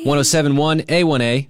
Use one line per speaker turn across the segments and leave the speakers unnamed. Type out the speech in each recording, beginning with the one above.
1071 A1A.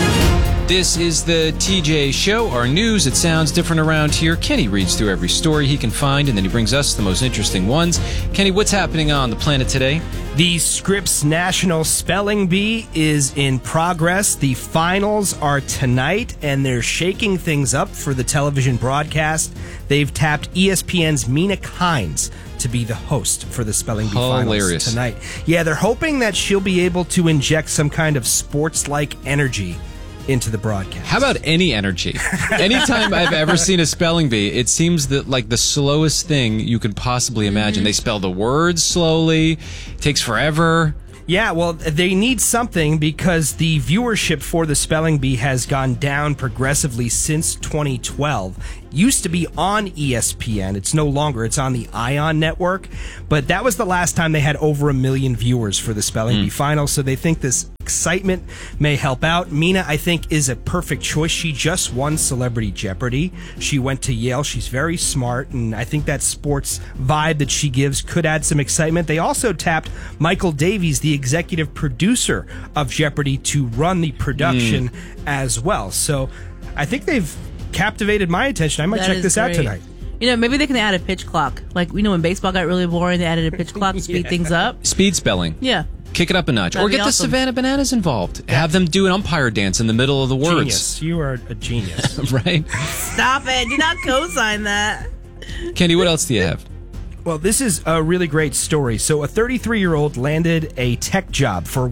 This is the TJ Show, our news. It sounds different around here. Kenny reads through every story he can find, and then he brings us the most interesting ones. Kenny, what's happening on the planet today?
The Scripps National Spelling Bee is in progress. The finals are tonight, and they're shaking things up for the television broadcast. They've tapped ESPN's Mina Kimes to be the host for the Spelling Bee finals tonight. Yeah, they're hoping that she'll be able to inject some kind of sports-like energy into the broadcast.
How about any energy? Anytime I've ever seen a spelling bee, it seems that like the slowest thing you could possibly imagine. They spell the words slowly, takes forever.
Yeah, well, they need something because the viewership for the Spelling Bee has gone down progressively since 2012. It used to be on ESPN. It's no longer. It's on the ION network. But that was the last time they had over 1 million viewers for the Spelling Bee final, so they think this excitement may help out. Mina, I think, is a perfect choice. She just won Celebrity Jeopardy. She went to Yale. She's very smart, and I think that sports vibe that she gives could add some excitement. They also tapped Michael Davies, the executive producer of Jeopardy, to run the production as well. So I think they've captivated my attention. I might check this out tonight.
You know, maybe they can add a pitch clock. Like, you know, when baseball got really boring, they added a pitch clock to speed things up.
Speed spelling.
Yeah.
Kick it up a notch. Or get the Savannah Bananas involved. Have them do an umpire dance in the middle of the words.
Genius. You are a genius.
Right?
Stop it. Do not co-sign that.
Kenny, what else do you have?
Well, this is a really great story. So a 33-year-old landed a tech job for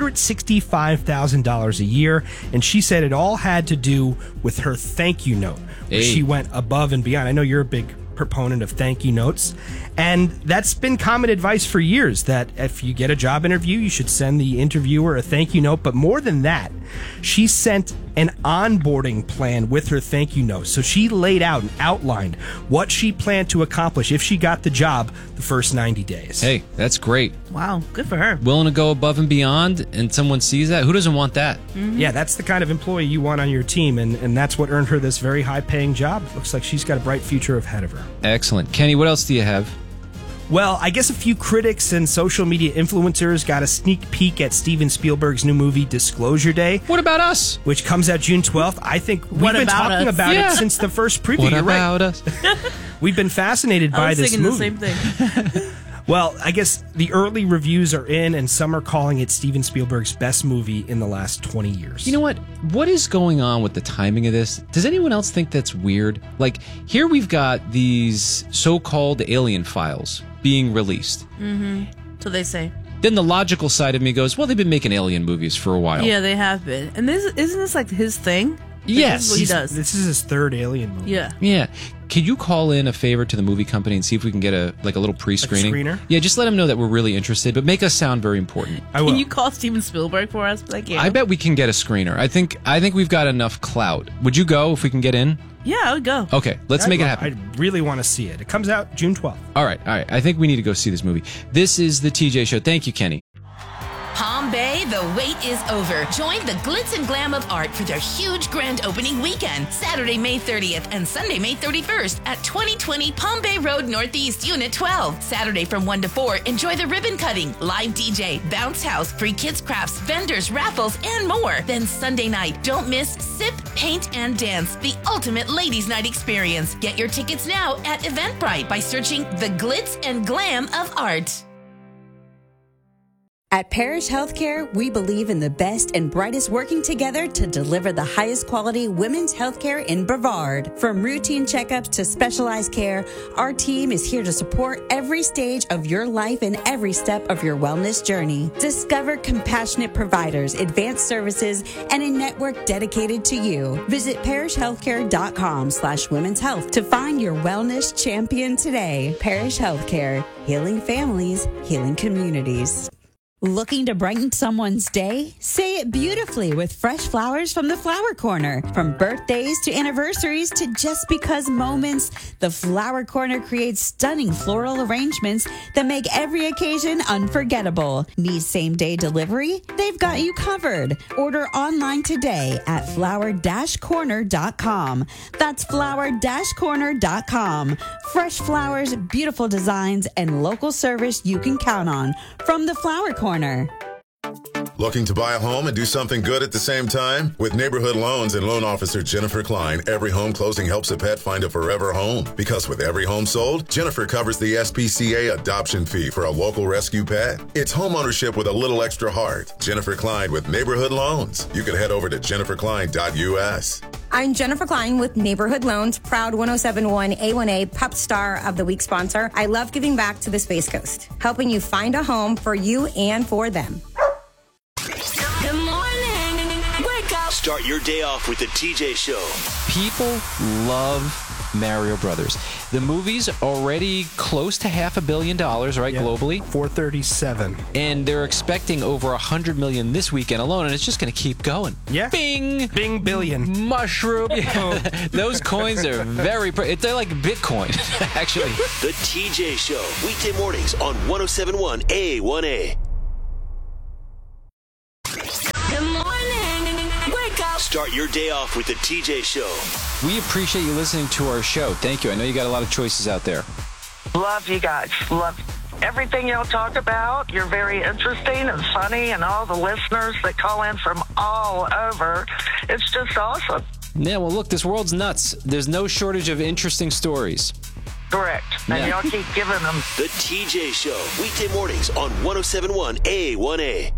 $165,000 a year, and she said it all had to do with her thank you note. Hey. She went above and beyond. I know you're a big proponent of thank you notes, and that's been common advice for years, that if you get a job interview, you should send the interviewer a thank you note. But more than that, she sent an onboarding plan with her thank you note. So she laid out and outlined what she planned to accomplish if she got the job the first 90 days.
Hey, that's great.
Wow, good for her.
Willing to go above and beyond, and someone sees that? Who doesn't want that?
Yeah, that's the kind of employee you want on your team, and that's what earned her this very high-paying job. Looks like she's got a bright future ahead of her.
Excellent. Kenny, what else do you have?
Well, I guess a few critics and social media influencers got a sneak peek at Steven Spielberg's new movie, Disclosure Day.
What about us?
Which comes out June 12th. I think we've been talking about it since the first preview.
What about us?
We've been fascinated by this movie.
I was thinking the same thing.
Well, I guess the early reviews are in, and some are calling it Steven Spielberg's best movie in the last 20 years.
You know what? What is going on with the timing of this? Does anyone else think that's weird? Like, here we've got these so-called alien files being released.
So they say.
Then the logical side of me goes, well, they've been making alien movies for a while.
Yeah, they have been. And isn't this like his thing?
Yes.
This is what he does.
This is his third alien movie.
Yeah.
Yeah. Could you call in a favor to the movie company and see if we can get a little pre-screening?
Like a screener?
Yeah, just let them know that we're really interested, but make us sound very important.
I will.
Can you call Steven Spielberg for us? Like, yeah.
I bet we can get a screener. I think we've got enough clout. Would you go if we can get in?
Yeah, I would go.
Okay, let's make it happen.
I really want to see it. It comes out June 12th.
All right. I think we need to go see this movie. This is the TJ Show. Thank you, Kenny.
Palm Bay, the wait is over. Join the glitz and glam of art for their huge grand opening weekend, Saturday, May 30th and Sunday, May 31st at 2020 Palm Bay Road Northeast, Unit 12. Saturday from 1 to 4, enjoy the ribbon cutting, live DJ, bounce house, free kids crafts, vendors, raffles, and more. Then Sunday night, don't miss Sip, Paint, and Dance, the ultimate ladies' night experience. Get your tickets now at Eventbrite by searching the glitz and glam of art.
At Parish Healthcare, we believe in the best and brightest working together to deliver the highest quality women's healthcare in Brevard. From routine checkups to specialized care, our team is here to support every stage of your life and every step of your wellness journey. Discover compassionate providers, advanced services, and a network dedicated to you. Visit parishhealthcare.com/women's health to find your wellness champion today. Parish Healthcare, healing families, healing communities. Looking to brighten someone's day? Say it beautifully with fresh flowers from the Flower Corner. From birthdays to anniversaries to just because moments, the Flower Corner creates stunning floral arrangements that make every occasion unforgettable. Need same-day delivery? They've got you covered. Order online today at flower-corner.com. That's flower-corner.com. Fresh flowers, beautiful designs, and local service you can count on from the Flower Corner.
Looking to buy a home and do something good at the same time? With Neighborhood Loans and loan officer Jennifer Klein, every home closing helps a pet find a forever home. Because with every home sold, Jennifer covers the SPCA adoption fee for a local rescue pet. It's home ownership with a little extra heart. Jennifer Klein with Neighborhood Loans. You can head over to jenniferklein.us.
I'm Jennifer Klein with Neighborhood Loans, proud 1071 A1A Pup Star of the Week sponsor. I love giving back to the Space Coast, helping you find a home for you and for them.
Good morning. Wake up.
Start your day off with the TJ Show.
People love Mario Brothers. The movie's already close to $500 million, right, globally?
437.
And they're expecting over 100 million this weekend alone, and it's just going to keep going.
Yeah.
Bing!
Bing billion.
Mushroom. Those coins are very... They're like Bitcoin, actually.
The TJ Show. Weekday mornings on 1071 A1A.
Good morning. Wake up.
Start your day off with the TJ Show.
We appreciate you listening to our show. Thank you. I know you got a lot of choices out there.
Love you guys. Love everything y'all talk about. You're very interesting and funny, and all the listeners that call in from all over. It's just awesome.
Yeah, well, look, this world's nuts. There's no shortage of interesting stories.
Correct. And y'all keep giving them.
The TJ Show. Weekday mornings on 1071 A1A.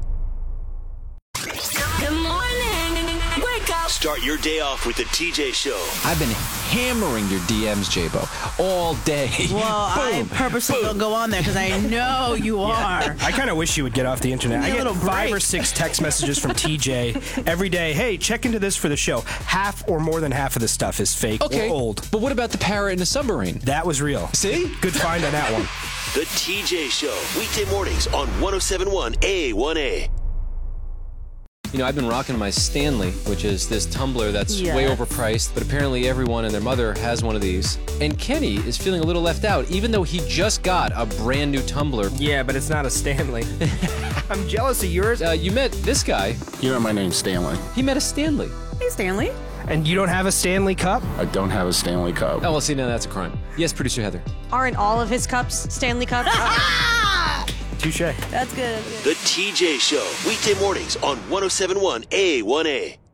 Good morning. Wake up.
Start your day off with the TJ Show.
I've been hammering your DMs, J-Bo, all day.
Well, I purposely don't go on there because I know you are.
I kind of wish you would get off the internet. I get 5 or 6 text messages from TJ every day. Hey, check into this for the show. Half or more than half of the stuff is fake or old.
But what about the parrot in the submarine?
That was real.
See?
Good find on that one.
The TJ Show. Weekday mornings on 1071 A1A.
You know, I've been rocking my Stanley, which is this tumbler that's way overpriced, but apparently everyone and their mother has one of these. And Kenny is feeling a little left out, even though he just got a brand new tumbler.
Yeah, but it's not a Stanley. I'm jealous of yours.
You met this guy.
You know, my name's Stanley.
He met a Stanley.
Hey, Stanley.
And you don't have a Stanley Cup?
I don't have a Stanley Cup.
Oh, well, see, now that's a crime. Yes, producer Heather.
Aren't all of his cups Stanley Cups?
Touche.
That's good.
The TJ Show. Weekday mornings on 1071 A1A.